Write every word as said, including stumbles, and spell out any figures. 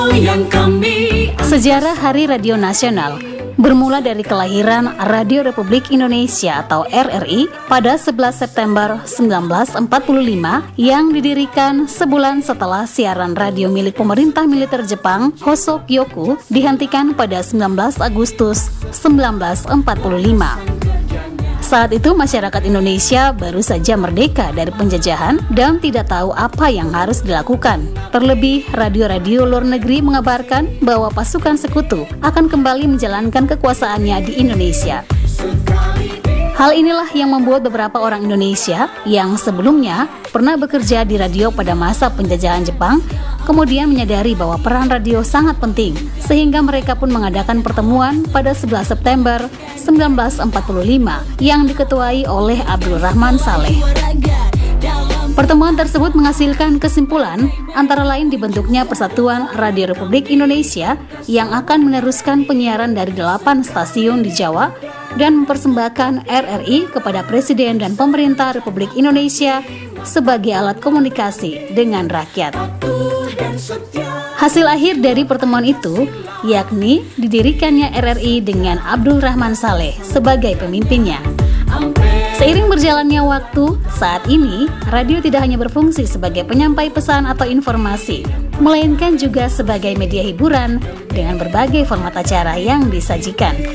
Sejarah Hari Radio Nasional bermula dari kelahiran Radio Republik Indonesia atau R R I pada sebelas September seribu sembilan ratus empat puluh lima yang didirikan sebulan setelah siaran radio milik pemerintah militer Jepang Hosokyoku dihentikan pada sembilan belas Agustus seribu sembilan ratus empat puluh lima. Saat itu masyarakat Indonesia baru saja merdeka dari penjajahan dan tidak tahu apa yang harus dilakukan. Terlebih, radio-radio luar negeri mengabarkan bahwa pasukan sekutu akan kembali menjalankan kekuasaannya di Indonesia. Hal inilah yang membuat beberapa orang Indonesia yang sebelumnya pernah bekerja di radio pada masa penjajahan Jepang kemudian menyadari bahwa peran radio sangat penting, sehingga mereka pun mengadakan pertemuan pada sebelas September seribu sembilan ratus empat puluh lima yang diketuai oleh Abdul Rahman Saleh. Pertemuan tersebut menghasilkan kesimpulan antara lain dibentuknya Persatuan Radio Republik Indonesia yang akan meneruskan penyiaran dari delapan stasiun di Jawa dan mempersembahkan R R I kepada Presiden dan Pemerintah Republik Indonesia sebagai alat komunikasi dengan rakyat. Hasil akhir dari pertemuan itu yakni didirikannya R R I dengan Abdul Rahman Saleh sebagai pemimpinnya. Seiring berjalannya waktu, saat ini radio tidak hanya berfungsi sebagai penyampai pesan atau informasi, melainkan juga sebagai media hiburan dengan berbagai format acara yang disajikan.